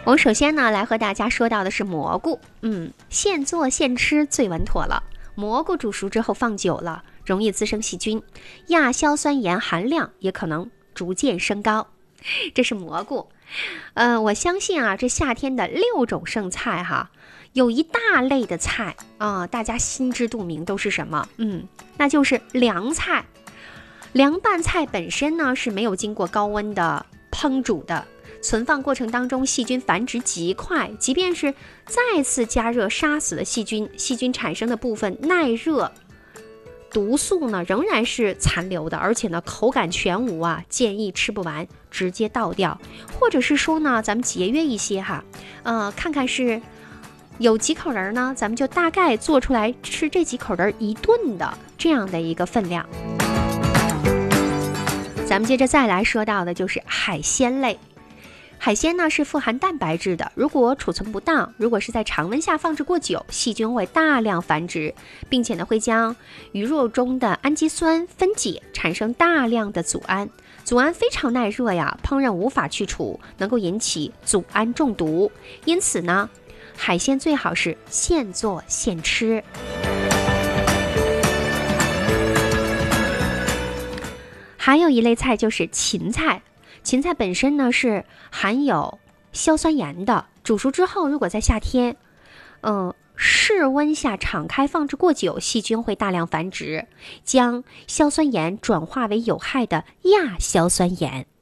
我首先呢，来和大家说到的是蘑菇。现做现吃最稳妥了。蘑菇煮熟之后放久了，容易滋生细菌，亚硝酸盐含量也可能逐渐升高。这是蘑菇。我相信啊，这夏天的6种剩菜哈，有一大类的菜啊，大家心知肚明都是什么？那就是凉菜。凉拌菜本身呢是没有经过高温的烹煮的，存放过程当中细菌繁殖极快，即便是再次加热杀死了细菌，细菌产生的部分耐热毒素呢仍然是残留的，而且呢口感全无啊，建议吃不完直接倒掉，或者是说呢咱们节约一些哈，看看是有几口人呢，咱们就大概做出来吃这几口人一顿的这样的一个分量。咱们接着再来说到的就是海鲜类。海鲜呢是富含蛋白质的，如果储存不当，如果是在常温下放置过久，细菌会大量繁殖，并且呢会将鱼肉中的氨基酸分解，产生大量的组胺。组胺非常耐热呀，烹饪无法去除，能够引起组胺中毒。因此呢，海鲜最好是现做现吃。还有一类菜就是芹菜。芹菜本身呢是含有硝酸盐的，煮熟之后，如果在夏天，室温下敞开放置过久，细菌会大量繁殖，将硝酸盐转化为有害的亚硝酸盐。